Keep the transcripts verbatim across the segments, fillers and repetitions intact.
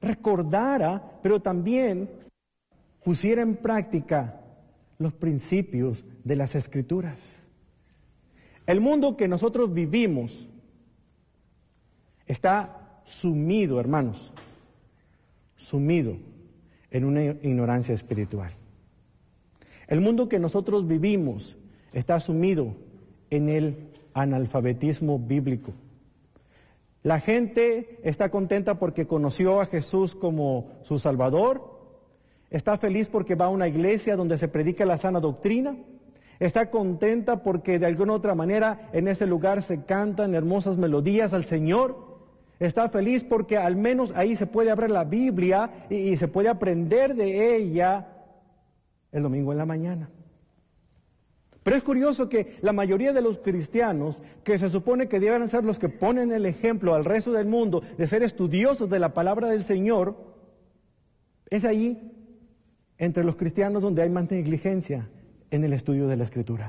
recordara, pero también pusiera en práctica los principios de las Escrituras. El mundo que nosotros vivimos está sumido, hermanos, sumido en una ignorancia espiritual. El mundo que nosotros vivimos está sumido en el analfabetismo bíblico. La gente está contenta porque conoció a Jesús como su Salvador, está feliz porque va a una iglesia donde se predica la sana doctrina, está contenta porque de alguna otra manera en ese lugar se cantan hermosas melodías al Señor, está feliz porque al menos ahí se puede abrir la Biblia y, y se puede aprender de ella el domingo en la mañana. Pero es curioso que la mayoría de los cristianos, que se supone que deben ser los que ponen el ejemplo al resto del mundo de ser estudiosos de la palabra del Señor, es ahí entre los cristianos donde hay más negligencia en el estudio de la Escritura.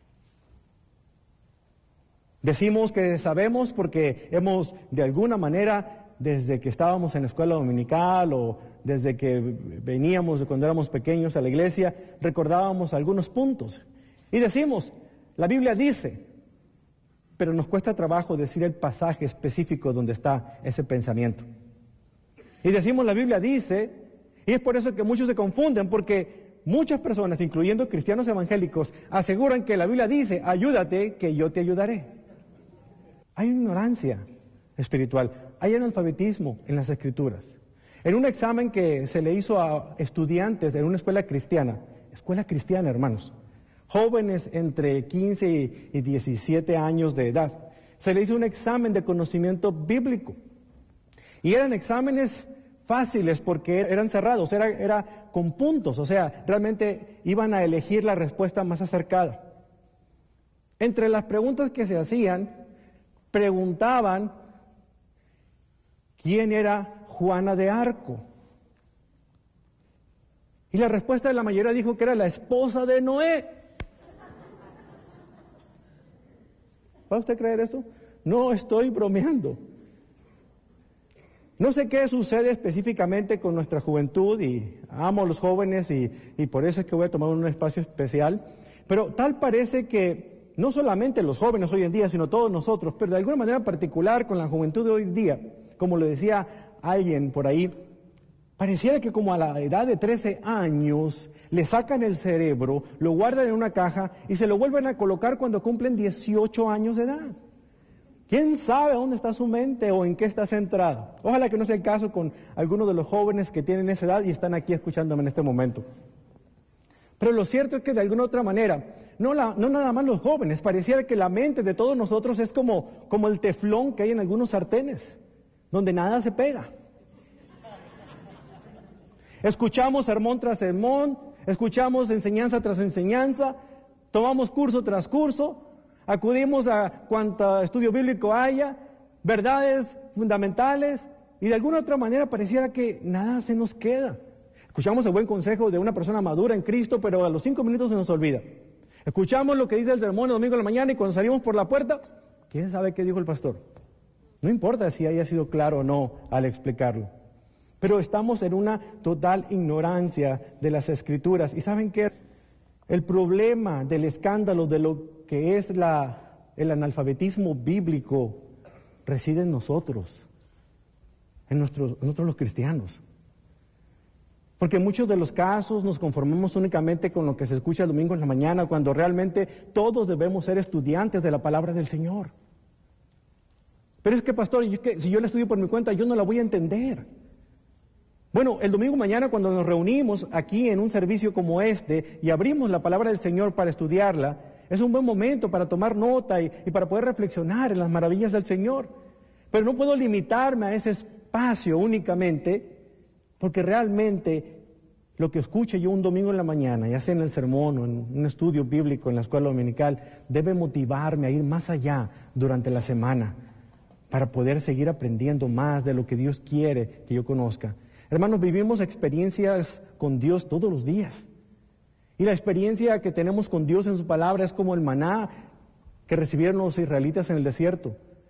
Decimos que sabemos porque hemos de alguna manera, desde que estábamos en la escuela dominical o desde que veníamos de cuando éramos pequeños a la iglesia, recordábamos algunos puntos. Y decimos, la Biblia dice, pero nos cuesta trabajo decir el pasaje específico donde está ese pensamiento. Y decimos, la Biblia dice, y es por eso que muchos se confunden, porque muchas personas, incluyendo cristianos evangélicos, aseguran que la Biblia dice, ayúdate, que yo te ayudaré. Hay ignorancia espiritual, hay analfabetismo en las Escrituras. En un examen que se le hizo a estudiantes en una escuela cristiana, escuela cristiana, hermanos, jóvenes entre quince y diecisiete años de edad, se le hizo un examen de conocimiento bíblico. Y eran exámenes fáciles porque eran cerrados, era, era con puntos, o sea, realmente iban a elegir la respuesta más acercada. Entre las preguntas que se hacían, preguntaban quién era Juana de Arco. Y la respuesta de la mayoría dijo que era la esposa de Noé. ¿Va usted a creer eso? No estoy bromeando. No sé qué sucede específicamente con nuestra juventud y amo a los jóvenes y, y por eso es que voy a tomar un espacio especial, pero tal parece que no solamente los jóvenes hoy en día, sino todos nosotros, pero de alguna manera particular con la juventud de hoy en día, como lo decía alguien por ahí, pareciera que como a la edad de trece años le sacan el cerebro, lo guardan en una caja y se lo vuelven a colocar cuando cumplen dieciocho años de edad. ¿Quién sabe dónde está su mente o en qué está centrada? Ojalá que no sea el caso con algunos de los jóvenes que tienen esa edad y están aquí escuchándome en este momento. Pero lo cierto es que de alguna otra manera, no, la, no nada más los jóvenes, pareciera que la mente de todos nosotros es como, como el teflón que hay en algunos sartenes, donde nada se pega. Escuchamos sermón tras sermón, escuchamos enseñanza tras enseñanza, tomamos curso tras curso, acudimos a cuanto estudio bíblico haya, verdades fundamentales, y de alguna otra manera pareciera que nada se nos queda. Escuchamos el buen consejo de una persona madura en Cristo, pero a los cinco minutos se nos olvida. Escuchamos lo que dice el sermón el domingo en la mañana y cuando salimos por la puerta, ¿quién sabe qué dijo el pastor? No importa si haya sido claro o no al explicarlo. Pero estamos en una total ignorancia de las Escrituras. ¿Y saben qué? El problema del escándalo de lo que es la, el analfabetismo bíblico reside en nosotros, en, nuestros, en nosotros los cristianos. Porque en muchos de los casos nos conformamos únicamente con lo que se escucha el domingo en la mañana, cuando realmente todos debemos ser estudiantes de la palabra del Señor. Pero es que, pastor, yo, que, si yo la estudio por mi cuenta, yo no la voy a entender. Bueno, el domingo mañana cuando nos reunimos aquí en un servicio como este y abrimos la palabra del Señor para estudiarla, es un buen momento para tomar nota y, y para poder reflexionar en las maravillas del Señor. Pero no puedo limitarme a ese espacio únicamente, porque realmente lo que escuche yo un domingo en la mañana, ya sea en el sermón o en un estudio bíblico en la escuela dominical, debe motivarme a ir más allá durante la semana para poder seguir aprendiendo más de lo que Dios quiere que yo conozca. Hermanos, vivimos experiencias con Dios todos los días. Y la experiencia que tenemos con Dios en su palabra es como el maná que recibieron los israelitas en el desierto.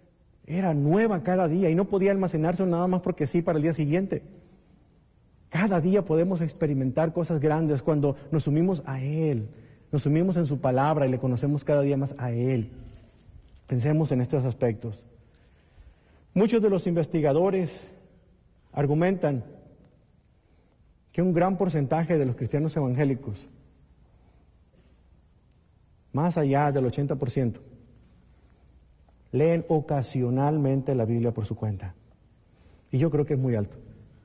era nueva cada día y no podía almacenarse nada más porque sí para el día siguiente. Cada día podemos experimentar cosas grandes cuando nos sumimos a Él, nos sumimos en su palabra y le conocemos cada día más a Él. Pensemos en estos aspectos. Muchos de los investigadores argumentan que un gran porcentaje de los cristianos evangélicos, más allá del ochenta por ciento, leen ocasionalmente la Biblia por su cuenta. Y yo creo que es muy alto.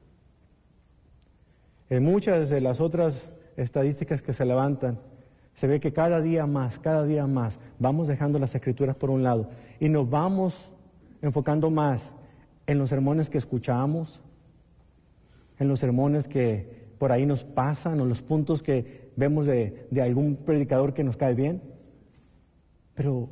En muchas de las otras estadísticas que se levantan, se ve que cada día más, cada día más, vamos dejando las Escrituras por un lado y nos vamos enfocando más en los sermones que escuchamos, en los sermones que por ahí nos pasan o los puntos que vemos de, de algún predicador que nos cae bien. Pero,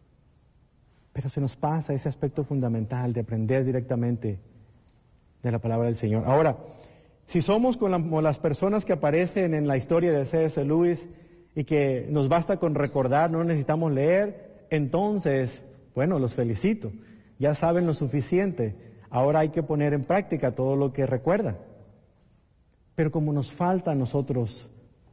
pero se nos pasa ese aspecto fundamental de aprender directamente de la palabra del Señor. Ahora, si somos como la, las personas que aparecen en la historia de C S Lewis y que nos basta con recordar, no necesitamos leer, entonces, bueno, los felicito. Ya saben lo suficiente. Ahora hay que poner en práctica todo lo que recuerdan. Pero como nos falta a nosotros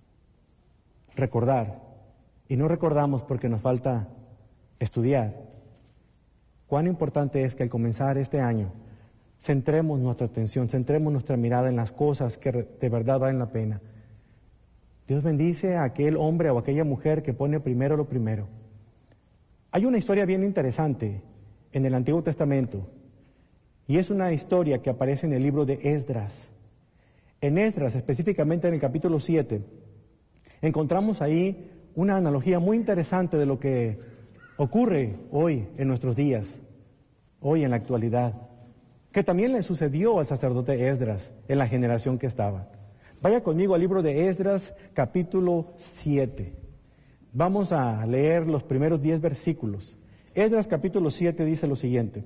recordar, y no recordamos porque nos falta estudiar, cuán importante es que al comenzar este año centremos nuestra atención, centremos nuestra mirada en las cosas que de verdad valen la pena. Dios bendice a aquel hombre o aquella mujer que pone primero lo primero. Hay una historia bien interesante en el Antiguo Testamento, y es una historia que aparece en el libro de Esdras. En Esdras, específicamente en el capítulo siete, encontramos ahí una analogía muy interesante de lo que ocurre hoy en nuestros días, hoy en la actualidad, que también le sucedió al sacerdote Esdras en la generación que estaba. Vaya conmigo al libro de Esdras, capítulo siete. Vamos a leer los primeros diez versículos. Esdras, capítulo siete, dice lo siguiente.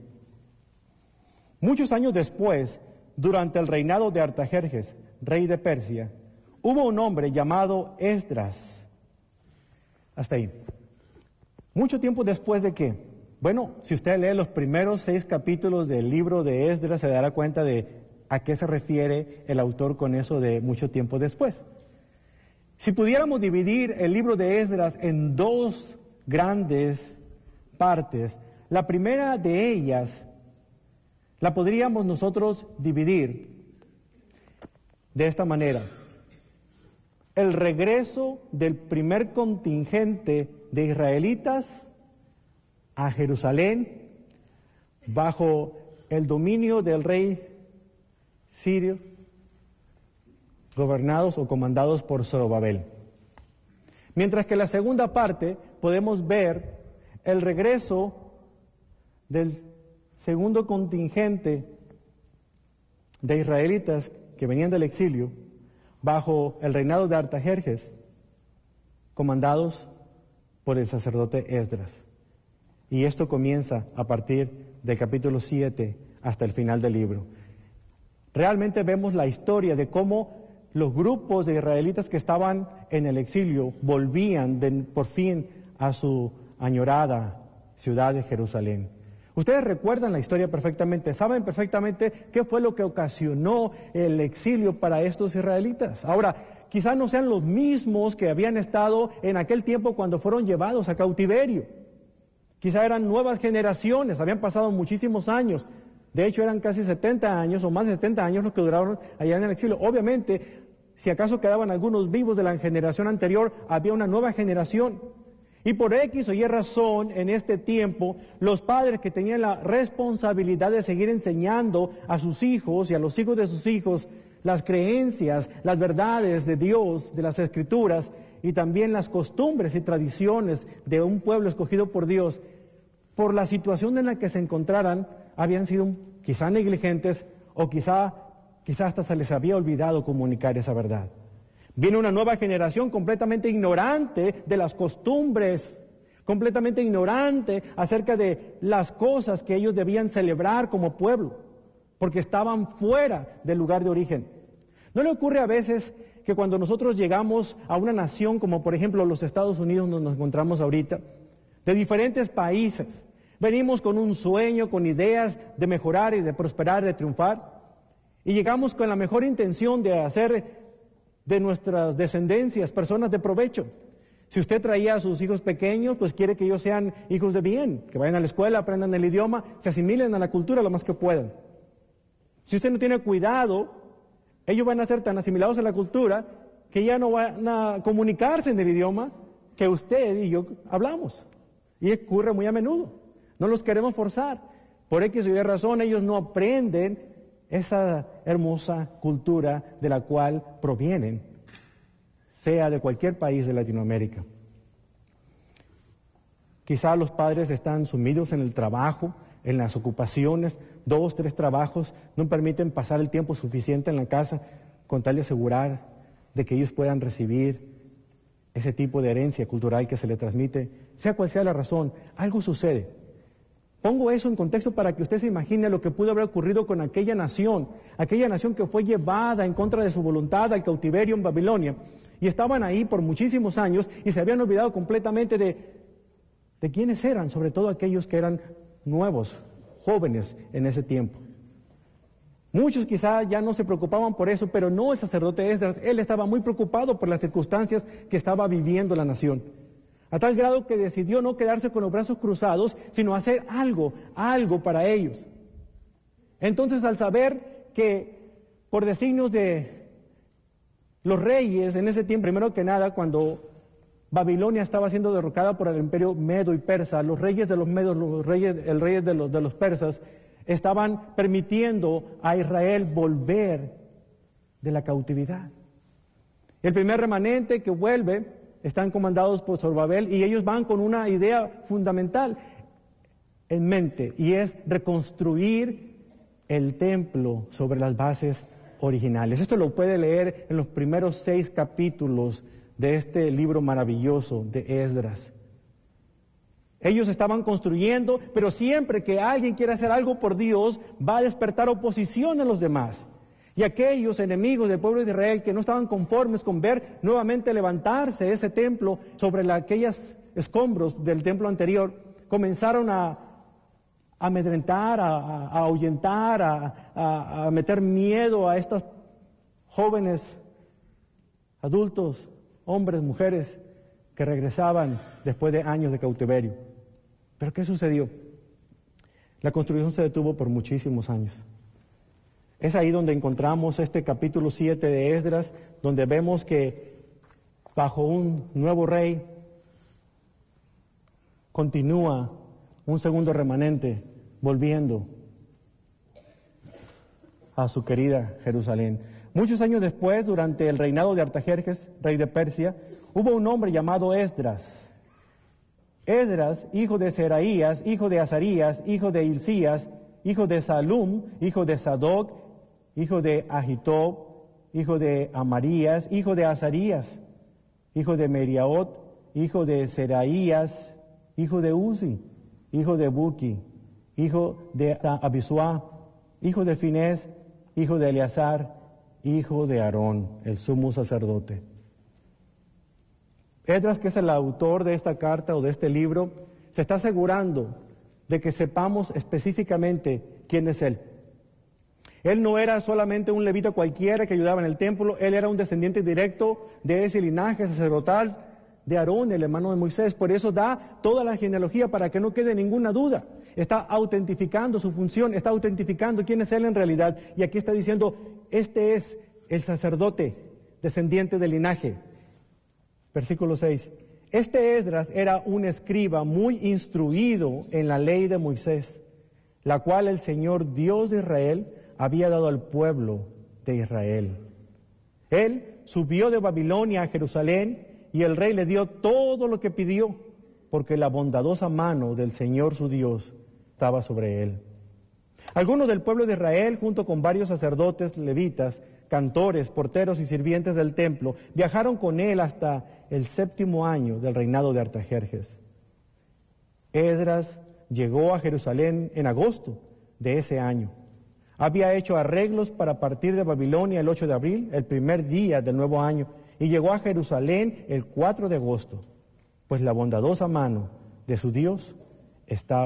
Muchos años después, durante el reinado de Artajerjes, rey de Persia, hubo un hombre llamado Esdras. Hasta ahí. Mucho tiempo después de qué? Bueno, si usted lee los primeros seis capítulos del libro de Esdras, se dará cuenta de a qué se refiere el autor con eso de mucho tiempo después. Si pudiéramos dividir el libro de Esdras en dos grandes partes, la primera de ellas la podríamos nosotros dividir de esta manera. El regreso del primer contingente de israelitas a Jerusalén bajo el dominio del rey sirio, gobernados o comandados por Zorobabel. Mientras que la segunda parte podemos ver el regreso del segundo contingente de israelitas que venían del exilio bajo el reinado de Artajerjes, comandados por el sacerdote Esdras. Y esto comienza a partir del capítulo siete hasta el final del libro. Realmente vemos la historia de cómo los grupos de israelitas que estaban en el exilio volvían de, por fin a su añorada ciudad de Jerusalén. Ustedes recuerdan la historia perfectamente, saben perfectamente qué fue lo que ocasionó el exilio para estos israelitas. Ahora, quizás no sean los mismos que habían estado en aquel tiempo cuando fueron llevados a cautiverio. Quizás eran nuevas generaciones, habían pasado muchísimos años. De hecho, eran casi setenta años o más de setenta años los que duraron allá en el exilio. Obviamente, si acaso quedaban algunos vivos de la generación anterior, había una nueva generación. Y por X o Y razón, en este tiempo, los padres que tenían la responsabilidad de seguir enseñando a sus hijos y a los hijos de sus hijos las creencias, las verdades de Dios, de las Escrituras, y también las costumbres y tradiciones de un pueblo escogido por Dios, por la situación en la que se encontraran, habían sido quizá negligentes o quizá, quizá hasta se les había olvidado comunicar esa verdad. Viene una nueva generación completamente ignorante de las costumbres, completamente ignorante acerca de las cosas que ellos debían celebrar como pueblo, porque estaban fuera del lugar de origen. ¿No le ocurre a veces que cuando nosotros llegamos a una nación como por ejemplo los Estados Unidos donde nos encontramos ahorita, de diferentes países, Venimos con un sueño, con ideas de mejorar y de prosperar, de triunfar. Y llegamos con la mejor intención de hacer de nuestras descendencias personas de provecho. Si usted traía a sus hijos pequeños, pues quiere que ellos sean hijos de bien, que vayan a la escuela, aprendan el idioma, se asimilen a la cultura lo más que puedan. Si usted no tiene cuidado, ellos van a ser tan asimilados a la cultura que ya no van a comunicarse en el idioma que usted y yo hablamos. Y ocurre muy a menudo. No los queremos forzar. Por X o Y razón, ellos no aprenden esa hermosa cultura de la cual provienen, sea de cualquier país de Latinoamérica. Quizá los padres están sumidos en el trabajo, en las ocupaciones, dos, tres trabajos, no permiten pasar el tiempo suficiente en la casa con tal de asegurar de que ellos puedan recibir ese tipo de herencia cultural que se le transmite, sea cual sea la razón, algo sucede. Pongo eso en contexto para que usted se imagine lo que pudo haber ocurrido con aquella nación, aquella nación que fue llevada en contra de su voluntad al cautiverio en Babilonia, y estaban ahí por muchísimos años y se habían olvidado completamente de, de quiénes eran, sobre todo aquellos que eran nuevos, jóvenes en ese tiempo. Muchos quizá ya no se preocupaban por eso, pero no el sacerdote Esdras. Él estaba muy preocupado por las circunstancias que estaba viviendo la nación, a tal grado que decidió no quedarse con los brazos cruzados, sino hacer algo, algo para ellos. Entonces, al saber que por designios de los reyes en ese tiempo, primero que nada, cuando Babilonia estaba siendo derrocada por el imperio medo y persa, los reyes de los medos, los reyes, el rey de los, de los persas, estaban permitiendo a Israel volver de la cautividad. El primer remanente que vuelve están comandados por Zorobabel y ellos van con una idea fundamental en mente, y es reconstruir el templo sobre las bases originales. Esto lo puede leer en los primeros seis capítulos de este libro maravilloso de Esdras. Ellos estaban construyendo, pero siempre que alguien quiere hacer algo por Dios, va a despertar oposición a los demás. Y aquellos enemigos del pueblo de Israel que no estaban conformes con ver nuevamente levantarse ese templo sobre la, aquellos escombros del templo anterior, comenzaron a, a amedrentar, a, a, a ahuyentar, a, a, a meter miedo a estos jóvenes, adultos, hombres, mujeres, que regresaban después de años de cautiverio. ¿Pero qué sucedió? La construcción se detuvo por muchísimos años. Es ahí donde encontramos este capítulo siete de Esdras, donde vemos que bajo un nuevo rey continúa un segundo remanente volviendo a su querida Jerusalén. Muchos años después, durante el reinado de Artajerjes, rey de Persia, hubo un hombre llamado Esdras. Esdras, hijo de Seraías, hijo de Azarías, hijo de Hilcías, hijo de Salum, hijo de Sadoc, hijo de Ahitob, hijo de Amarías, hijo de Azarías, hijo de Meriaot, hijo de Seraías, hijo de Uzi, hijo de Buki, hijo de Abisua, hijo de Finés, hijo de Eleazar, hijo de Aarón, el sumo sacerdote. Esdras, que es el autor de esta carta o de este libro, se está asegurando de que sepamos específicamente quién es él. Él no era solamente un levita cualquiera que ayudaba en el templo, él era un descendiente directo de ese linaje sacerdotal de Aarón, el hermano de Moisés. Por eso da toda la genealogía para que no quede ninguna duda. Está autentificando su función, está autentificando quién es él en realidad. Y aquí está diciendo, este es el sacerdote descendiente del linaje. Versículo seis. Este Esdras era un escriba muy instruido en la ley de Moisés, la cual el Señor Dios de Israel había dado al pueblo de Israel. Él subió de Babilonia a Jerusalén y el rey le dio todo lo que pidió, porque la bondadosa mano del Señor su Dios estaba sobre él. Algunos del pueblo de Israel, junto con varios sacerdotes, levitas, cantores, porteros y sirvientes del templo, viajaron con él hasta el séptimo año del reinado de Artajerjes. Esdras llegó a Jerusalén en agosto de ese año. Había hecho arreglos para partir de Babilonia el ocho de abril, el primer día del nuevo año, y llegó a Jerusalén el cuatro de agosto, pues la bondadosa mano de su Dios estaba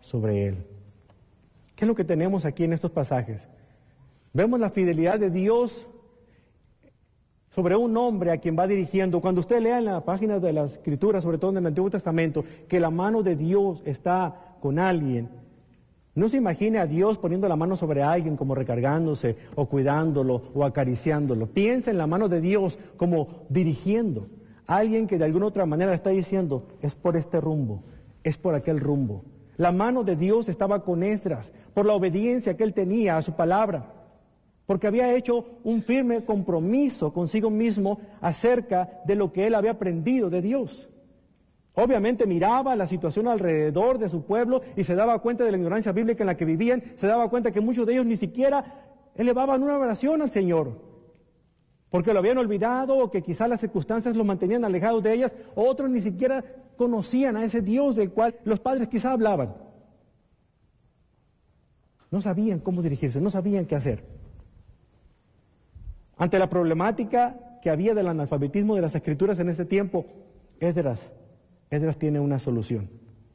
sobre él. ¿Qué es lo que tenemos aquí en estos pasajes? Vemos la fidelidad de Dios sobre un hombre a quien va dirigiendo. Cuando usted lea en la página de las Escrituras, sobre todo en el Antiguo Testamento, que la mano de Dios está con alguien, no se imagine a Dios poniendo la mano sobre alguien como recargándose o cuidándolo o acariciándolo. Piensa en la mano de Dios como dirigiendo a alguien que de alguna otra manera está diciendo, es por este rumbo, es por aquel rumbo. La mano de Dios estaba con Esdras por la obediencia que él tenía a su palabra, porque había hecho un firme compromiso consigo mismo acerca de lo que él había aprendido de Dios. Obviamente miraba la situación alrededor de su pueblo y se daba cuenta de la ignorancia bíblica en la que vivían, se daba cuenta que muchos de ellos ni siquiera elevaban una oración al Señor, porque lo habían olvidado o que quizás las circunstancias los mantenían alejados de ellas, otros ni siquiera conocían a ese Dios del cual los padres quizás hablaban. No sabían cómo dirigirse, no sabían qué hacer. Ante la problemática que había del analfabetismo de las Escrituras en ese tiempo, Esdras, Esdras tiene una solución.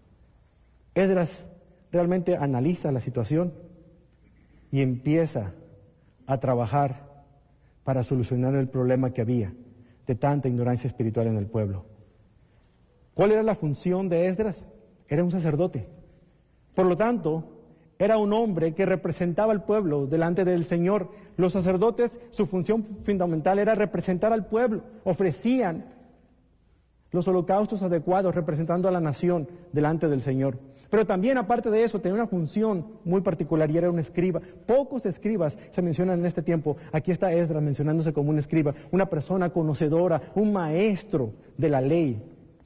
Esdras realmente analiza la situación y empieza a trabajar para solucionar el problema que había de tanta ignorancia espiritual en el pueblo. ¿Cuál era la función de Esdras? Era un sacerdote. Por lo tanto, era un hombre que representaba al pueblo delante del Señor. Los sacerdotes, su función fundamental era representar al pueblo. Ofrecían los holocaustos adecuados representando a la nación delante del Señor. Pero también, aparte de eso, tenía una función muy particular y era un escriba. Pocos escribas se mencionan en este tiempo. Aquí está Esdras mencionándose como un escriba, una persona conocedora, un maestro de la ley.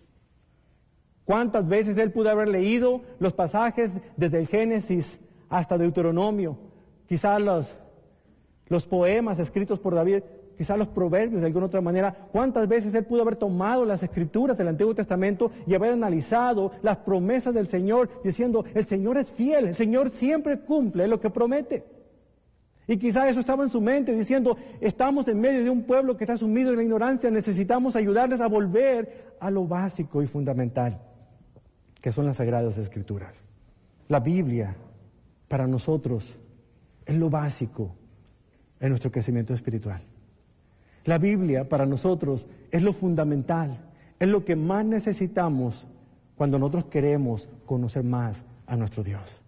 ¿Cuántas veces él pudo haber leído los pasajes desde el Génesis hasta Deuteronomio? Quizás los, los poemas escritos por David, quizás los proverbios de alguna otra manera. ¿Cuántas veces él pudo haber tomado las Escrituras del Antiguo Testamento y haber analizado las promesas del Señor, diciendo, el Señor es fiel, el Señor siempre cumple lo que promete? Y quizás eso estaba en su mente, diciendo, estamos en medio de un pueblo que está sumido en la ignorancia, necesitamos ayudarles a volver a lo básico y fundamental, que son las Sagradas Escrituras. La Biblia, para nosotros, es lo básico en nuestro crecimiento espiritual. La Biblia, para nosotros, es lo fundamental, es lo que más necesitamos cuando nosotros queremos conocer más a nuestro Dios.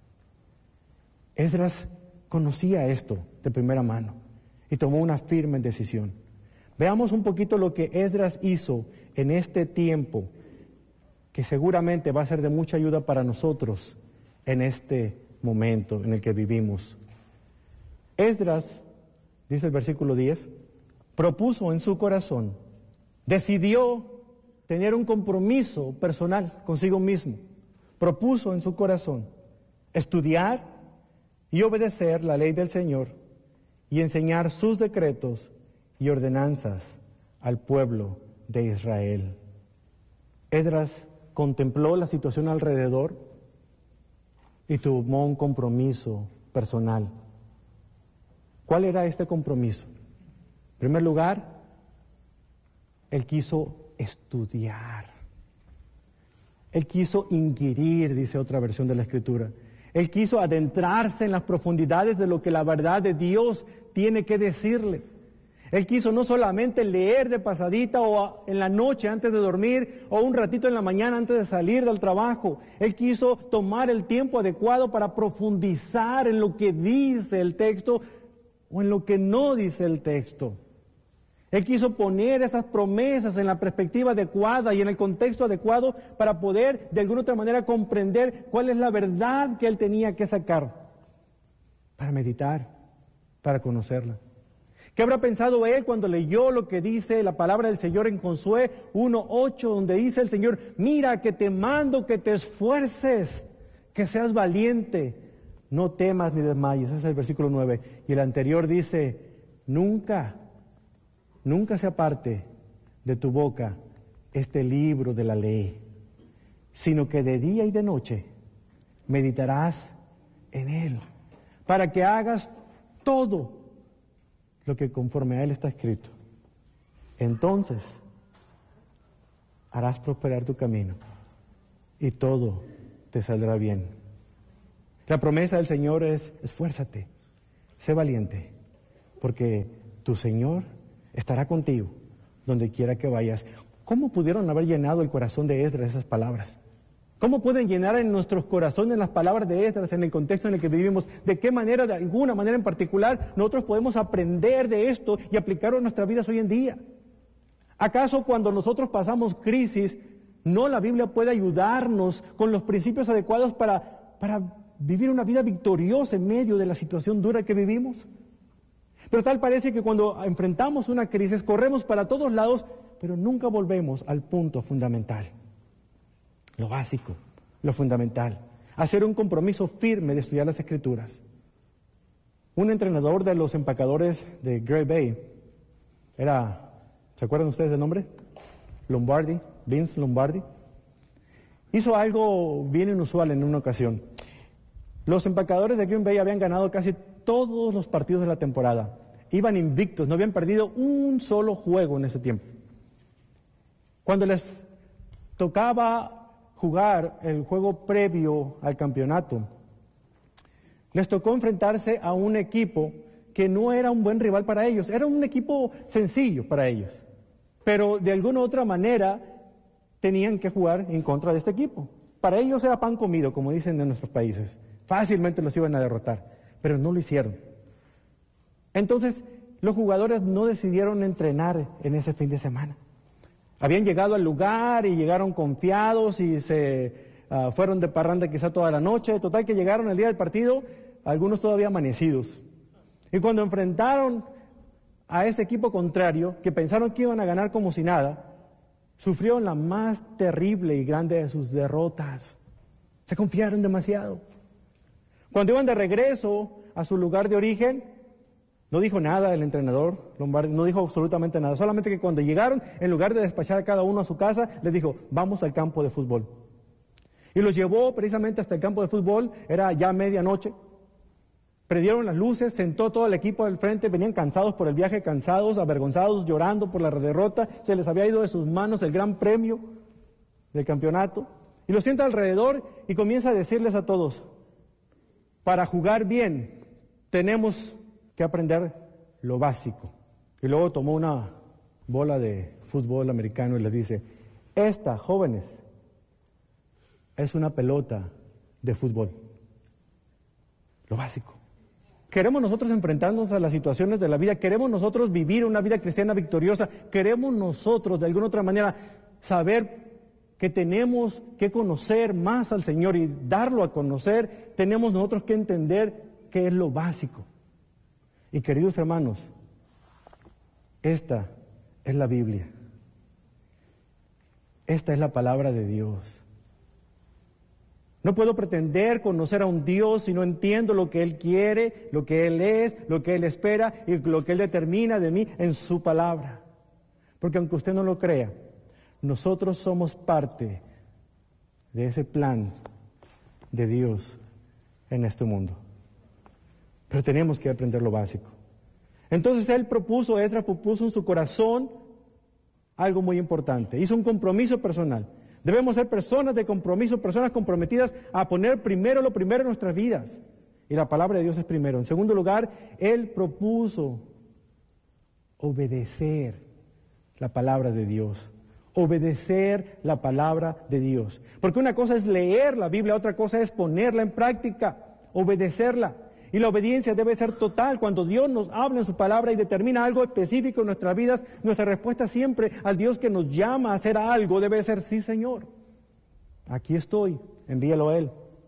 Esdras conocía esto de primera mano y tomó una firme decisión. Veamos un poquito lo que Esdras hizo en este tiempo, que seguramente va a ser de mucha ayuda para nosotros en este momento en el que vivimos. Esdras, dice el versículo diez, propuso en su corazón, decidió tener un compromiso personal consigo mismo, propuso en su corazón estudiar y obedecer la ley del Señor y enseñar sus decretos y ordenanzas al pueblo de Israel. Esdras contempló la situación alrededor y tomó un compromiso personal. ¿Cuál era este compromiso? En primer lugar, él quiso estudiar. Él quiso inquirir, dice otra versión de la Escritura. Él quiso adentrarse en las profundidades de lo que la verdad de Dios tiene que decirle. Él quiso no solamente leer de pasadita o en la noche antes de dormir o un ratito en la mañana antes de salir del trabajo. Él quiso tomar el tiempo adecuado para profundizar en lo que dice el texto o en lo que no dice el texto. Él quiso poner esas promesas en la perspectiva adecuada y en el contexto adecuado para poder de alguna otra manera comprender cuál es la verdad que él tenía que sacar, para meditar, para conocerla. ¿Qué habrá pensado él cuando leyó lo que dice la palabra del Señor en Josué uno ocho, donde dice el Señor, mira que te mando que te esfuerces, que seas valiente, no temas ni desmayes? Ese es el versículo nueve. Y el anterior dice, nunca, nunca se aparte de tu boca este libro de la ley, sino que de día y de noche meditarás en él, para que hagas todo lo que conforme a él está escrito. Entonces harás prosperar tu camino y todo te saldrá bien. La promesa del Señor es: esfuérzate, sé valiente, porque tu Señor estará contigo donde quiera que vayas. ¿Cómo pudieron haber llenado el corazón de Esdras esas palabras? ¿Cómo pueden llenar en nuestros corazones las palabras de Esdras en el contexto en el que vivimos? ¿De qué manera, de alguna manera en particular, nosotros podemos aprender de esto y aplicarlo en nuestras vidas hoy en día? ¿Acaso cuando nosotros pasamos crisis, no la Biblia puede ayudarnos con los principios adecuados para, para vivir una vida victoriosa en medio de la situación dura que vivimos? Pero tal parece que cuando enfrentamos una crisis, corremos para todos lados, pero nunca volvemos al punto fundamental. Lo básico, lo fundamental. Hacer un compromiso firme de estudiar las Escrituras. Un entrenador de los empacadores de Great Bay era, ¿se acuerdan ustedes del nombre? Lombardi, Vince Lombardi. Hizo algo bien inusual en una ocasión. Los empacadores de Green Bay habían ganado casi todos los partidos de la temporada. Iban invictos, no habían perdido un solo juego en ese tiempo. Cuando les tocaba jugar el juego previo al campeonato, les tocó enfrentarse a un equipo que no era un buen rival para ellos, era un equipo sencillo para ellos, pero de alguna u otra manera tenían que jugar en contra de este equipo. Para ellos era pan comido, como dicen en nuestros países, fácilmente los iban a derrotar, pero no lo hicieron. Entonces, los jugadores no decidieron entrenar en ese fin de semana. Habían llegado al lugar y llegaron confiados y se uh, fueron de parranda quizá toda la noche. Total que llegaron el día del partido, algunos todavía amanecidos. Y cuando enfrentaron a ese equipo contrario, que pensaron que iban a ganar como si nada, sufrieron la más terrible y grande de sus derrotas. Se confiaron demasiado. Cuando iban de regreso a su lugar de origen, no dijo nada el entrenador Lombardi, no dijo absolutamente nada, solamente que cuando llegaron, en lugar de despachar a cada uno a su casa, les dijo: vamos al campo de fútbol. Y los llevó precisamente hasta el campo de fútbol, era ya medianoche, prendieron las luces, sentó todo el equipo al frente, venían cansados por el viaje, cansados, avergonzados, llorando por la derrota, se les había ido de sus manos el gran premio del campeonato, y los sienta alrededor y comienza a decirles a todos: para jugar bien tenemos que aprender lo básico. Y luego tomó una bola de fútbol americano y les dice: esta, jóvenes, es una pelota de fútbol. Lo básico. ¿Queremos nosotros enfrentarnos a las situaciones de la vida? ¿Queremos nosotros vivir una vida cristiana victoriosa? ¿Queremos nosotros, de alguna otra manera, saber que tenemos que conocer más al Señor y darlo a conocer? Tenemos nosotros que entender qué es lo básico. Y queridos hermanos, esta es la Biblia. Esta es la palabra de Dios. No puedo pretender conocer a un Dios si no entiendo lo que Él quiere, lo que Él es, lo que Él espera y lo que Él determina de mí en su palabra. Porque aunque usted no lo crea, nosotros somos parte de ese plan de Dios en este mundo. Pero tenemos que aprender lo básico. Entonces él propuso, Esdras propuso en su corazón algo muy importante. Hizo un compromiso personal. Debemos ser personas de compromiso, personas comprometidas a poner primero lo primero en nuestras vidas. Y la palabra de Dios es primero. En segundo lugar, él propuso obedecer la palabra de Dios. Obedecer la palabra de Dios. Porque una cosa es leer la Biblia, otra cosa es ponerla en práctica, obedecerla. Y la obediencia debe ser total. Cuando Dios nos habla en su palabra y determina algo específico en nuestras vidas, nuestra respuesta siempre al Dios que nos llama a hacer algo debe ser: sí, Señor, aquí estoy, envíalo a Él.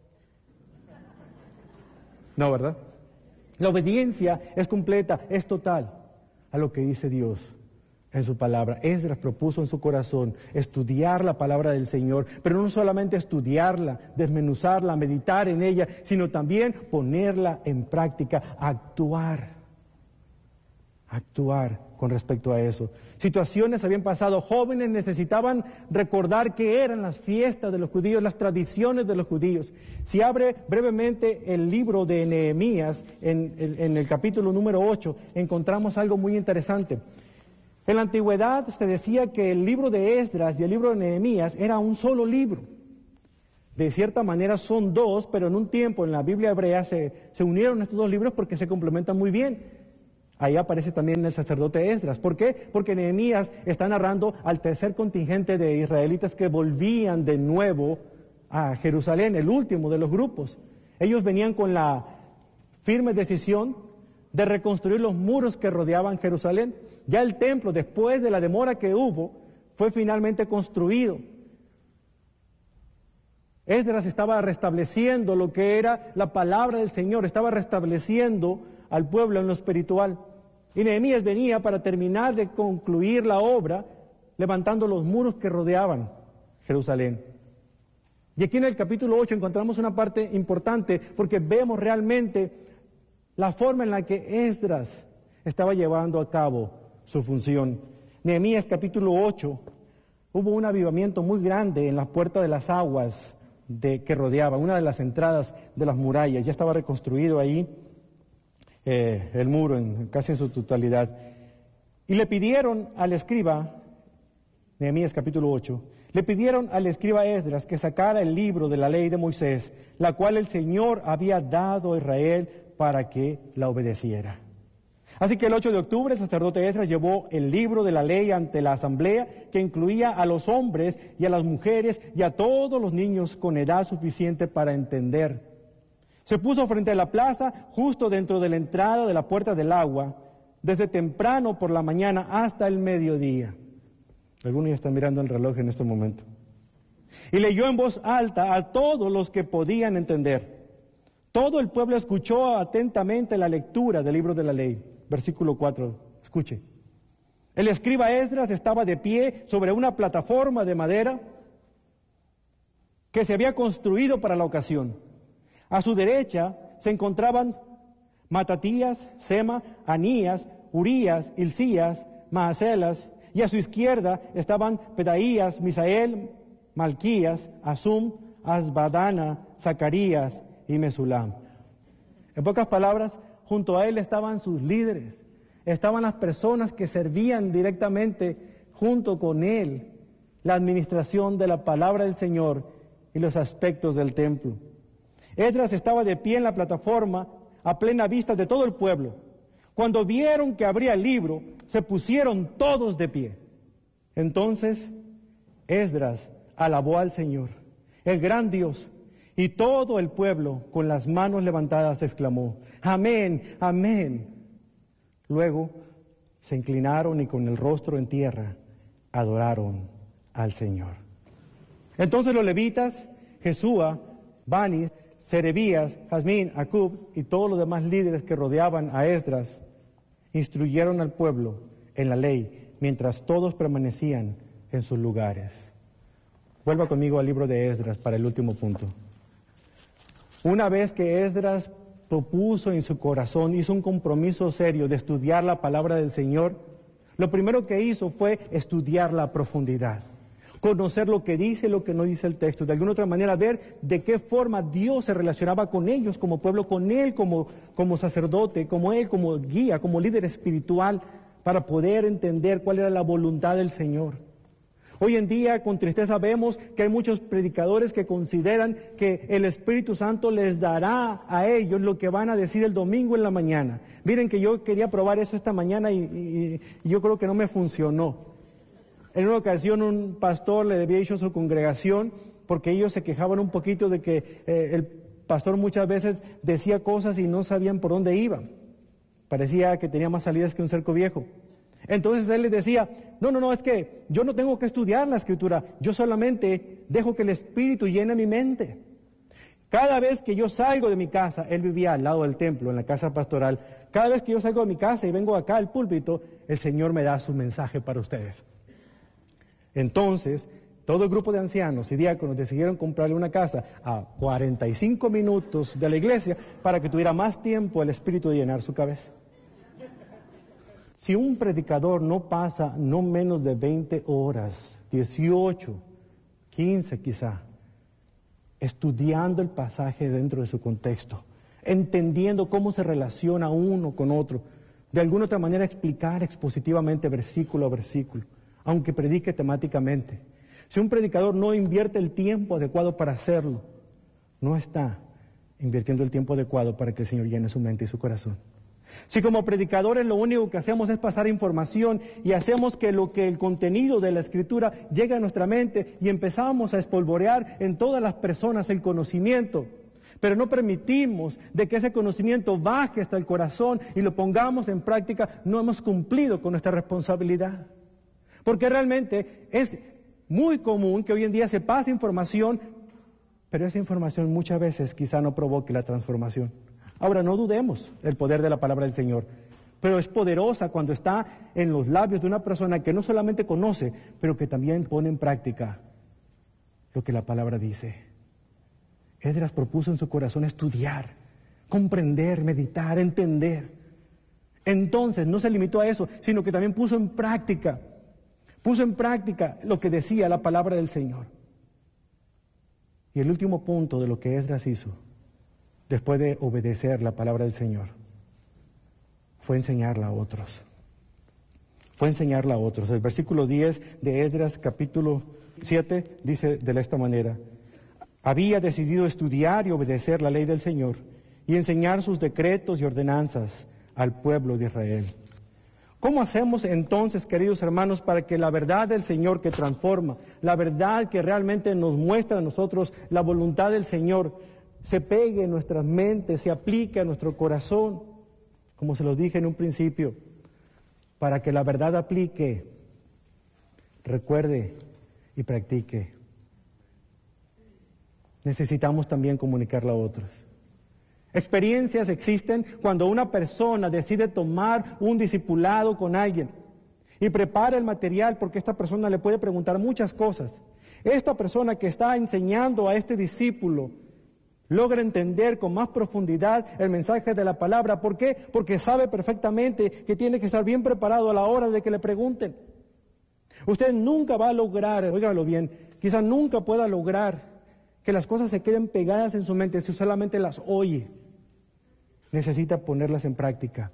No, ¿verdad? La obediencia es completa, es total a lo que dice Dios en su palabra. Esdras propuso en su corazón estudiar la palabra del Señor, pero no solamente estudiarla, desmenuzarla, meditar en ella, sino también ponerla en práctica, actuar, actuar con respecto a eso. Situaciones habían pasado, jóvenes necesitaban recordar qué eran las fiestas de los judíos, las tradiciones de los judíos. Si abre brevemente el libro de Nehemías, en, en, en el capítulo número ocho, encontramos algo muy interesante. En la antigüedad se decía que el libro de Esdras y el libro de Nehemías era un solo libro. De cierta manera son dos, pero en un tiempo en la Biblia hebrea se, se unieron estos dos libros porque se complementan muy bien. Ahí aparece también el sacerdote Esdras. ¿Por qué? Porque Nehemías está narrando al tercer contingente de israelitas que volvían de nuevo a Jerusalén, el último de los grupos. Ellos venían con la firme decisión de reconstruir los muros que rodeaban Jerusalén. Ya el templo, después de la demora que hubo, fue finalmente construido. Esdras estaba restableciendo lo que era la palabra del Señor, estaba restableciendo al pueblo en lo espiritual. Y Nehemías venía para terminar de concluir la obra, levantando los muros que rodeaban Jerusalén. Y aquí en el capítulo ocho encontramos una parte importante, porque vemos realmente la forma en la que Esdras estaba llevando a cabo su función. Nehemías capítulo ocho, hubo un avivamiento muy grande en la puerta de las aguas de, que rodeaba, una de las entradas de las murallas. Ya estaba reconstruido ahí eh, el muro en, casi en su totalidad. Y le pidieron al escriba, Nehemías capítulo ocho, le pidieron al escriba Esdras que sacara el libro de la ley de Moisés, la cual el Señor había dado a Israel para que la obedeciera. Así que el ocho de octubre el sacerdote Esdras llevó el libro de la ley ante la asamblea, que incluía a los hombres y a las mujeres y a todos los niños con edad suficiente para entender. Se puso frente a la plaza, justo dentro de la entrada de la puerta del agua, desde temprano por la mañana hasta el mediodía. Algunos ya están mirando el reloj en este momento. Y leyó en voz alta a todos los que podían entender. Todo el pueblo escuchó atentamente la lectura del libro de la ley. Versículo cuatro, escuche. El escriba Esdras estaba de pie sobre una plataforma de madera que se había construido para la ocasión. A su derecha se encontraban Matatías, Sema, Anías, Urías, Hilcías, Maaselas, y a su izquierda estaban Pedaías, Misael, Malquías, Asum, Asbadana, Zacarías y Mesulam. En pocas palabras, junto a él estaban sus líderes, estaban las personas que servían directamente junto con él la administración de la palabra del Señor y los aspectos del templo. Esdras estaba de pie en la plataforma a plena vista de todo el pueblo. Cuando vieron que abría el libro, se pusieron todos de pie. Entonces Esdras alabó al Señor, el gran Dios. Y todo el pueblo, con las manos levantadas, exclamó: amén, amén. Luego se inclinaron y con el rostro en tierra adoraron al Señor. Entonces los levitas, Jesúa, Bani, Serebías, Jazmín, Acub y todos los demás líderes que rodeaban a Esdras, instruyeron al pueblo en la ley, mientras todos permanecían en sus lugares. Vuelva conmigo al libro de Esdras para el último punto. Una vez que Esdras propuso en su corazón, hizo un compromiso serio de estudiar la palabra del Señor, lo primero que hizo fue estudiarla a profundidad, conocer lo que dice y lo que no dice el texto, de alguna otra manera ver de qué forma Dios se relacionaba con ellos como pueblo, con Él como, como sacerdote, como Él como guía, como líder espiritual, para poder entender cuál era la voluntad del Señor. Hoy en día, con tristeza, vemos que hay muchos predicadores que consideran que el Espíritu Santo les dará a ellos lo que van a decir el domingo en la mañana. Miren que yo quería probar eso esta mañana y, y, y yo creo que no me funcionó. En una ocasión un pastor le había dicho a su congregación, porque ellos se quejaban un poquito de que eh, el pastor muchas veces decía cosas y no sabían por dónde iban. Parecía que tenía más salidas que un cerco viejo. Entonces él les decía: no, no, no, es que yo no tengo que estudiar la Escritura, yo solamente dejo que el Espíritu llene mi mente. Cada vez que yo salgo de mi casa, él vivía al lado del templo, en la casa pastoral, cada vez que yo salgo de mi casa y vengo acá al púlpito, el Señor me da su mensaje para ustedes. Entonces, todo el grupo de ancianos y diáconos decidieron comprarle una casa a cuarenta y cinco minutos de la iglesia para que tuviera más tiempo el Espíritu de llenar su cabeza. Si un predicador no pasa no menos de veinte horas, dieciocho, quince quizá, estudiando el pasaje dentro de su contexto, entendiendo cómo se relaciona uno con otro, de alguna otra manera explicar expositivamente versículo a versículo, aunque predique temáticamente. Si un predicador no invierte el tiempo adecuado para hacerlo, no está invirtiendo el tiempo adecuado para que el Señor llene su mente y su corazón. Si como predicadores lo único que hacemos es pasar información y hacemos que lo que el contenido de la Escritura llegue a nuestra mente y empezamos a espolvorear en todas las personas el conocimiento, pero no permitimos de que ese conocimiento baje hasta el corazón y lo pongamos en práctica, no hemos cumplido con nuestra responsabilidad. Porque realmente es muy común que hoy en día se pase información, pero esa información muchas veces quizá no provoque la transformación. Ahora, no dudemos del poder de la palabra del Señor, pero es poderosa cuando está en los labios de una persona que no solamente conoce, pero que también pone en práctica lo que la palabra dice. Esdras propuso en su corazón estudiar, comprender, meditar, entender. Entonces, no se limitó a eso, sino que también puso en práctica, puso en práctica lo que decía la palabra del Señor. Y el último punto de lo que Esdras hizo, después de obedecer la palabra del Señor, fue enseñarla a otros. Fue enseñarla a otros. El versículo diez de Esdras, capítulo siete, dice de esta manera: había decidido estudiar y obedecer la ley del Señor y enseñar sus decretos y ordenanzas al pueblo de Israel. ¿Cómo hacemos entonces, queridos hermanos, para que la verdad del Señor que transforma, la verdad que realmente nos muestra a nosotros la voluntad del Señor, se pegue en nuestras mentes, se aplique a nuestro corazón? Como se los dije en un principio, para que la verdad aplique, recuerde y practique. Necesitamos también comunicarla a otros. Experiencias existen cuando una persona decide tomar un discipulado con alguien y prepara el material, porque esta persona le puede preguntar muchas cosas. Esta persona que está enseñando a este discípulo logra entender con más profundidad el mensaje de la palabra. ¿Por qué? Porque sabe perfectamente que tiene que estar bien preparado a la hora de que le pregunten. Usted nunca va a lograr, óigalo bien, quizás nunca pueda lograr que las cosas se queden pegadas en su mente si solamente las oye. Necesita ponerlas en práctica.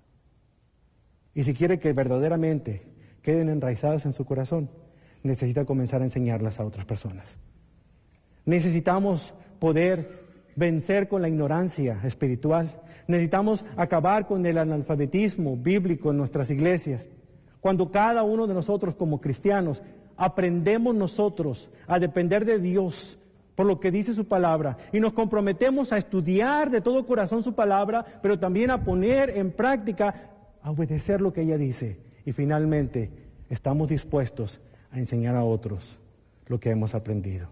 Y si quiere que verdaderamente queden enraizadas en su corazón, necesita comenzar a enseñarlas a otras personas. Necesitamos poder vencer con la ignorancia espiritual. Necesitamos acabar con el analfabetismo bíblico en nuestras iglesias. Cuando cada uno de nosotros como cristianos aprendemos nosotros a depender de Dios por lo que dice su palabra y nos comprometemos a estudiar de todo corazón su palabra, pero también a poner en práctica, a obedecer lo que ella dice, y finalmente estamos dispuestos a enseñar a otros lo que hemos aprendido.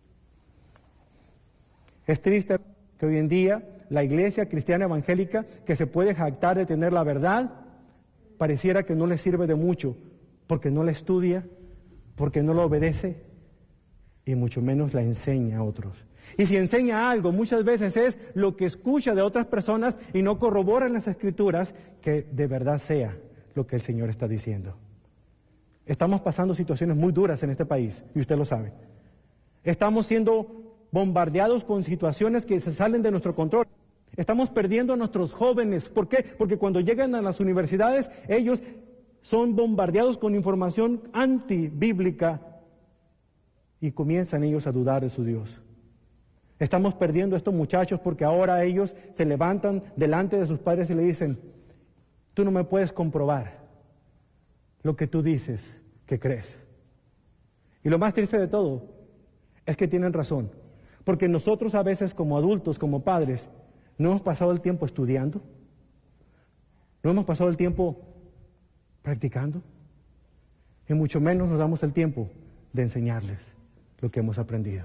Es triste que hoy en día la iglesia cristiana evangélica, que se puede jactar de tener la verdad, pareciera que no le sirve de mucho, porque no la estudia, porque no la obedece, y mucho menos la enseña a otros. Y si enseña algo, muchas veces es lo que escucha de otras personas y no corrobora en las Escrituras que de verdad sea lo que el Señor está diciendo. Estamos pasando situaciones muy duras en este país, y usted lo sabe. Estamos siendo bombardeados con situaciones que se salen de nuestro control. Estamos perdiendo a nuestros jóvenes. ¿Por qué? Porque cuando llegan a las universidades, ellos son bombardeados con información antibíblica y comienzan ellos a dudar de su Dios. Estamos perdiendo a estos muchachos porque ahora ellos se levantan delante de sus padres y le dicen: tú no me puedes comprobar lo que tú dices que crees. Y lo más triste de todo es que tienen razón, porque nosotros a veces como adultos, como padres, no hemos pasado el tiempo estudiando, no hemos pasado el tiempo practicando, y mucho menos nos damos el tiempo de enseñarles lo que hemos aprendido.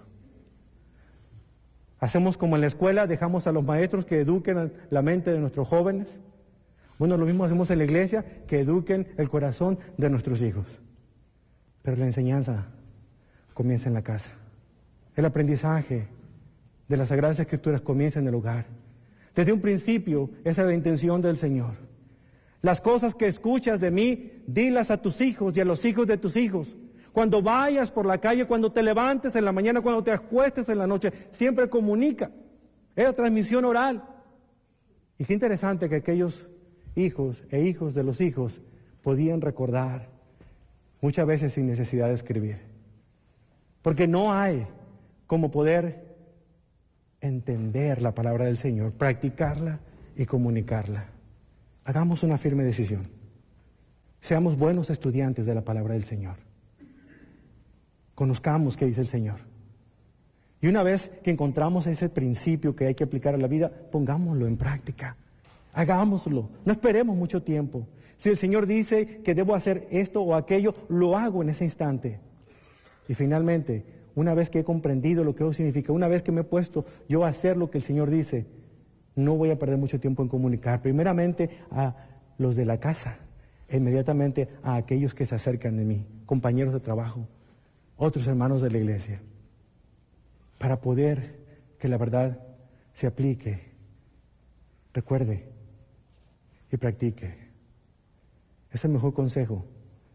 Hacemos como en la escuela, dejamos a los maestros que eduquen la mente de nuestros jóvenes. Bueno, lo mismo hacemos en la iglesia, que eduquen el corazón de nuestros hijos. Pero la enseñanza comienza en la casa. El aprendizaje de las Sagradas Escrituras comienza en el hogar. Desde un principio, esa es la intención del Señor. Las cosas que escuchas de mí, dilas a tus hijos y a los hijos de tus hijos. Cuando vayas por la calle, cuando te levantes en la mañana, cuando te acuestes en la noche, siempre comunica. Es la transmisión oral. Y qué interesante que aquellos hijos e hijos de los hijos podían recordar, muchas veces sin necesidad de escribir. Porque no hay como poder entender la palabra del Señor, practicarla y comunicarla. Hagamos una firme decisión. Seamos buenos estudiantes de la palabra del Señor. Conozcamos qué dice el Señor. Y una vez que encontramos ese principio que hay que aplicar a la vida, pongámoslo en práctica. Hagámoslo. No esperemos mucho tiempo. Si el Señor dice que debo hacer esto o aquello, lo hago en ese instante. Y finalmente, una vez que he comprendido lo que eso significa, una vez que me he puesto yo a hacer lo que el Señor dice, no voy a perder mucho tiempo en comunicar. Primeramente a los de la casa, e inmediatamente a aquellos que se acercan de mí, compañeros de trabajo, otros hermanos de la iglesia, para poder que la verdad se aplique, recuerde y practique. Es el mejor consejo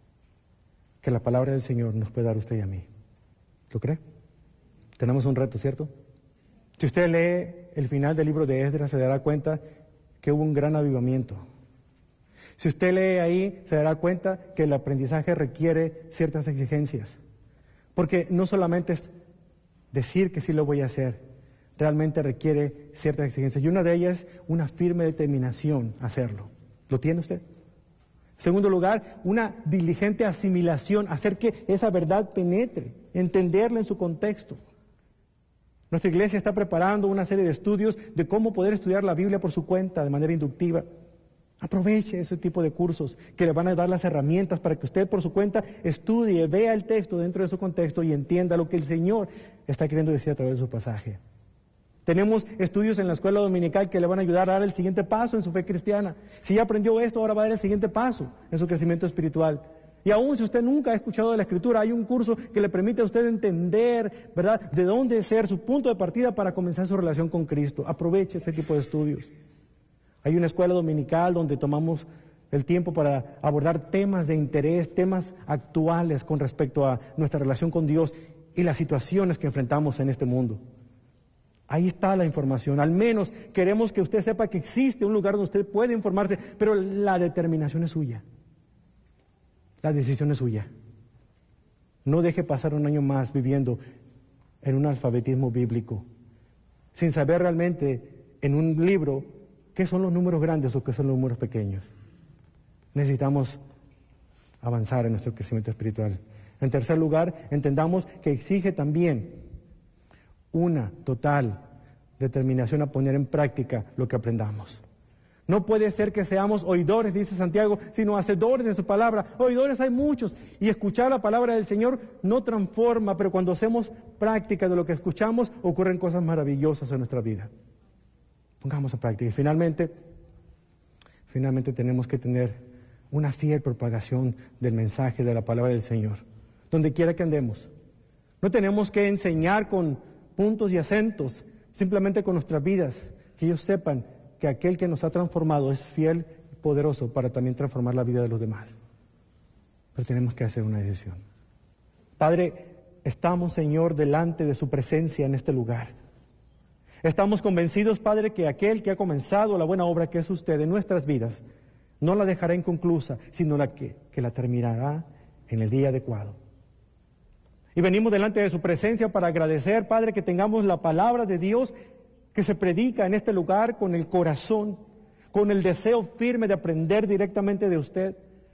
que la palabra del Señor nos puede dar a usted y a mí. ¿Lo cree? Tenemos un reto, ¿cierto? Si usted lee el final del libro de Esdras, se dará cuenta que hubo un gran avivamiento. Si usted lee ahí, se dará cuenta que el aprendizaje requiere ciertas exigencias. Porque no solamente es decir que sí lo voy a hacer, realmente requiere ciertas exigencias. Y una de ellas es una firme determinación a hacerlo. ¿Lo tiene usted? En segundo lugar, una diligente asimilación, hacer que esa verdad penetre, entenderla en su contexto. Nuestra iglesia está preparando una serie de estudios de cómo poder estudiar la Biblia por su cuenta, de manera inductiva. Aproveche ese tipo de cursos que le van a dar las herramientas para que usted por su cuenta estudie, vea el texto dentro de su contexto y entienda lo que el Señor está queriendo decir a través de su pasaje. Tenemos estudios en la escuela dominical que le van a ayudar a dar el siguiente paso en su fe cristiana. Si ya aprendió esto, ahora va a dar el siguiente paso en su crecimiento espiritual. Y aún si usted nunca ha escuchado de la Escritura, hay un curso que le permite a usted entender, ¿verdad?, de dónde ser su punto de partida para comenzar su relación con Cristo. Aproveche ese tipo de estudios. Hay una escuela dominical donde tomamos el tiempo para abordar temas de interés, temas actuales con respecto a nuestra relación con Dios y las situaciones que enfrentamos en este mundo. Ahí está la información. Al menos queremos que usted sepa que existe un lugar donde usted puede informarse, pero la determinación es suya. La decisión es suya. No deje pasar un año más viviendo en un alfabetismo bíblico, sin saber realmente en un libro qué son los números grandes o qué son los números pequeños. Necesitamos avanzar en nuestro crecimiento espiritual. En tercer lugar, entendamos que exige también una total determinación a poner en práctica lo que aprendamos. No puede ser que seamos oidores, dice Santiago, sino hacedores de su palabra. Oidores hay muchos, y escuchar la palabra del Señor no transforma, pero cuando hacemos práctica de lo que escuchamos, ocurren cosas maravillosas en nuestra vida. Pongamos en práctica. Y finalmente, finalmente tenemos que tener una fiel propagación del mensaje de la palabra del Señor, donde quiera que andemos. No tenemos que enseñar con puntos y acentos, simplemente con nuestras vidas, que ellos sepan que aquel que nos ha transformado es fiel y poderoso para también transformar la vida de los demás. Pero tenemos que hacer una decisión. Padre, estamos, Señor, delante de su presencia en este lugar. Estamos convencidos, Padre, que aquel que ha comenzado la buena obra que es usted en nuestras vidas, no la dejará inconclusa, sino la que, que la terminará en el día adecuado. Y venimos delante de su presencia para agradecer, Padre, que tengamos la palabra de Dios que se predica en este lugar con el corazón, con el deseo firme de aprender directamente de usted.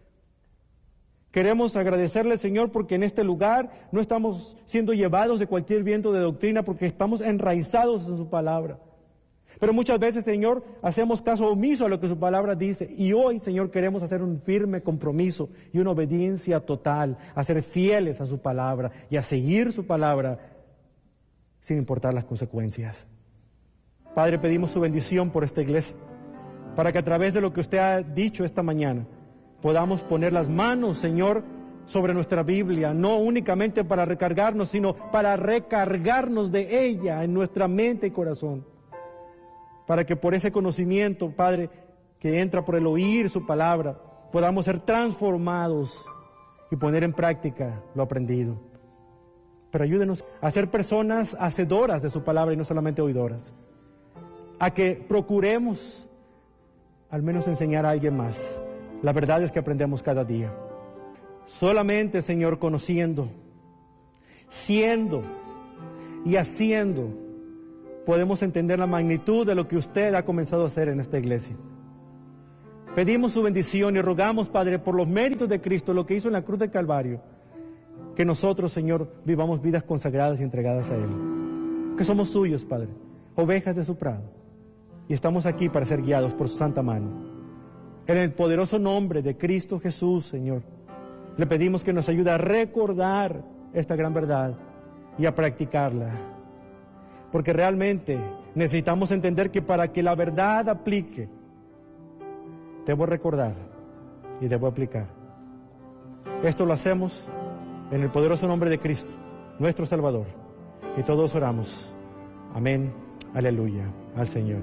Queremos agradecerle, Señor, porque en este lugar no estamos siendo llevados de cualquier viento de doctrina, porque estamos enraizados en su palabra. Pero muchas veces, Señor, hacemos caso omiso a lo que su palabra dice. Y hoy, Señor, queremos hacer un firme compromiso y una obediencia total, a ser fieles a su palabra y a seguir su palabra sin importar las consecuencias. Padre, pedimos su bendición por esta iglesia, para que a través de lo que usted ha dicho esta mañana, podamos poner las manos, Señor, sobre nuestra Biblia, no únicamente para recargarnos, sino para recargarnos de ella en nuestra mente y corazón. Para que por ese conocimiento, Padre, que entra por el oír su palabra, podamos ser transformados y poner en práctica lo aprendido. Pero ayúdenos a ser personas hacedoras de su palabra y no solamente oidoras. A que procuremos al menos enseñar a alguien más. La verdad es que aprendemos cada día. Solamente, Señor, conociendo, siendo y haciendo, podemos entender la magnitud de lo que usted ha comenzado a hacer en esta iglesia. Pedimos su bendición y rogamos, Padre, por los méritos de Cristo, lo que hizo en la cruz del Calvario, que nosotros, Señor, vivamos vidas consagradas y entregadas a Él. Que somos suyos, Padre, ovejas de su prado, y estamos aquí para ser guiados por su santa mano. En el poderoso nombre de Cristo Jesús, Señor, le pedimos que nos ayude a recordar esta gran verdad y a practicarla. Porque realmente necesitamos entender que para que la verdad aplique, debo recordar y debo aplicar. Esto lo hacemos en el poderoso nombre de Cristo, nuestro Salvador. Y todos oramos. Amén. Aleluya. Al Señor.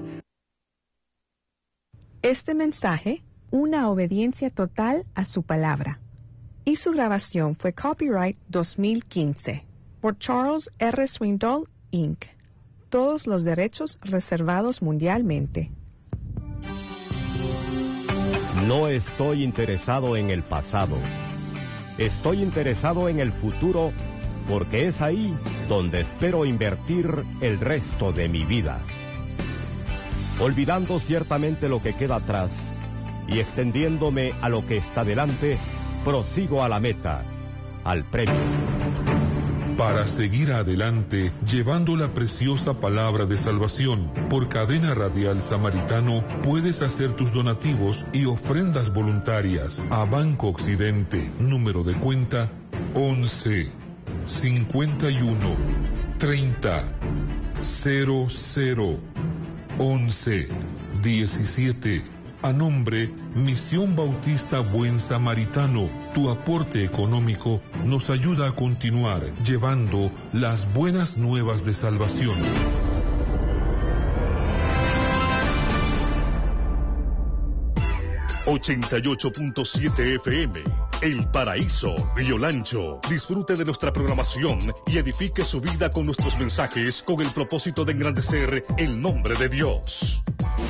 Este mensaje, una obediencia total a su palabra. Y su grabación fue copyright dos mil quince por Charles R. Swindoll, incorporated. Todos los derechos reservados mundialmente. No estoy interesado en el pasado. Estoy interesado en el futuro porque es ahí donde espero invertir el resto de mi vida. Olvidando ciertamente lo que queda atrás y extendiéndome a lo que está delante, prosigo a la meta, al premio. Para seguir adelante, llevando la preciosa palabra de salvación, por Cadena Radial Samaritano, puedes hacer tus donativos y ofrendas voluntarias a Banco Occidente, número de cuenta once, cincuenta y uno, treinta, cero cero, once, diecisiete. A nombre Misión Bautista Buen Samaritano, tu aporte económico nos ayuda a continuar llevando las buenas nuevas de salvación. ochenta y ocho punto siete F M, El Paraíso, Río Lancho. Disfrute de nuestra programación y edifique su vida con nuestros mensajes con el propósito de engrandecer el nombre de Dios.